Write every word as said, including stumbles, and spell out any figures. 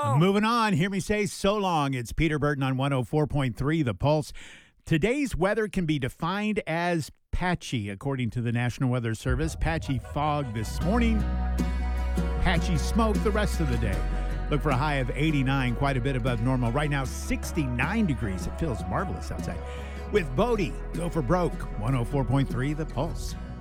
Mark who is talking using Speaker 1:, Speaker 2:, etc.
Speaker 1: long.
Speaker 2: Moving on, hear me say so long. It's Peter Burton on one oh four point three The Pulse. Today's weather can be defined as patchy, according to the National Weather Service. Patchy fog this morning, patchy smoke the rest of the day. Look for a high of eighty-nine, quite a bit above normal. Right now, sixty-nine degrees. It feels marvelous outside. With Bodie, go for broke. one oh four point three The Pulse.